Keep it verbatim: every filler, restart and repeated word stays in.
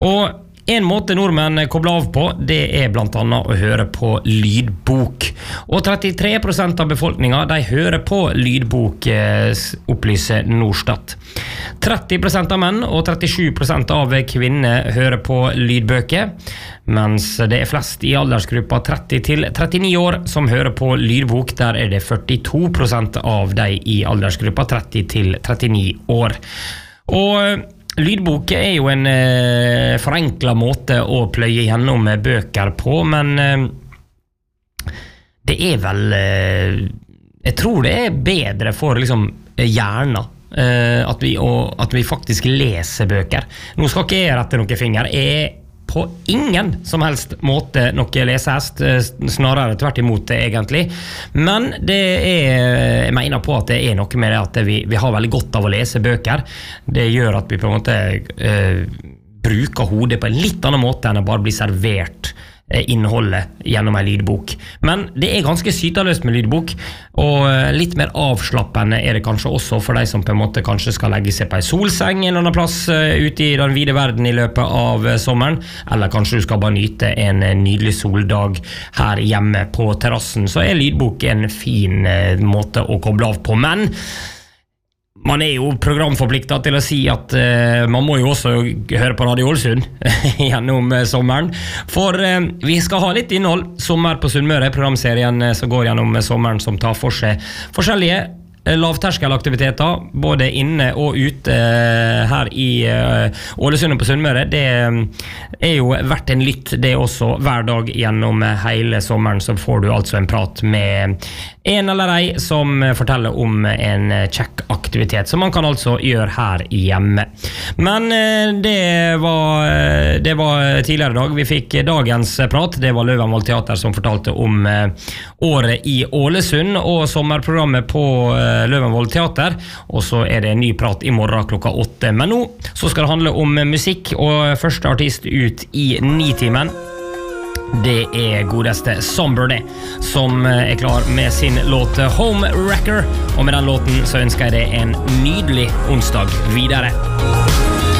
Og en måte nordmenn kobler av på, det er blant annet å høre på lydbok. Og trettitre prosent av befolkningen, de hører på lydbok, opplyser Norstat. tretti prosent av menn og trettisju prosent av kvinner hører på lydbøker, mens det er flest i aldersgruppa tretti til trettini år som hører på lydbok. Der er det førtito prosent av de i aldersgruppa tretti til trettini år. Og lydbok er jo en eh, forenklet måte å pløye gjennom bøker på, men eh, det er vel eh, jeg tror det er bedre for liksom hjernen eh, at, vi, og, at vi faktisk leser bøker. Nå skal ikke jeg rette noen finger, jeg på ingen som helst måte noe lesehest, snarere tvert imot det egentlig, men det er, jeg mener på at det er noe med det at vi, vi har veldig godt av å lese bøker. Det gjør at vi på en måte eh, bruker hodet på en litt annen måte enn å bare bli servert innholdet gjennom en lydbok. Men det er ganske sytaløst med lydbok, og litt mer avslappende er det kanskje også for de som på en måte kanskje skal legge seg på en solseng en eller annen plass ute i den vide verden i løpet av sommeren, eller kanskje du skal bare nyte en nydelig soldag her hjemme på terrassen, så er lydbok en fin måte å koble av på. Men man er jo programforpliktet til å si at uh, man må jo også høre på Radio Ålesund gjennom uh, sommeren, for uh, vi skal ha litt innhold. Sommer på Sunnmøre, programserien uh, som går gjennom uh, sommeren, som tar for seg forskjellige lavterskelaktiviteter, både inne og ute uh, her i uh, Ålesund på Sunnmøre. Det um, er jo verdt en lytt, det også. Hver dag gjennom uh, hele sommeren så får du altså en prat med en eller ei som uh, forteller om en uh, kjekk aktivitet, som man kan altså gjøre her hjemme. Men uh, det var uh, det var tidligere dag. Vi fikk dagens prat. Det var Løvenvoll Teater som fortalte om uh, året i Ålesund og sommerprogrammet på uh, Løvenvoll Teater, og så er det en ny prat i morgen klokka åtte. Men nå så skal det handle om musikk, og første artist ut i nitimen, det er godeste Somebody, som er klar med sin låt Home Wrecker, og med den låten så ønsker jeg deg en nydelig onsdag videre.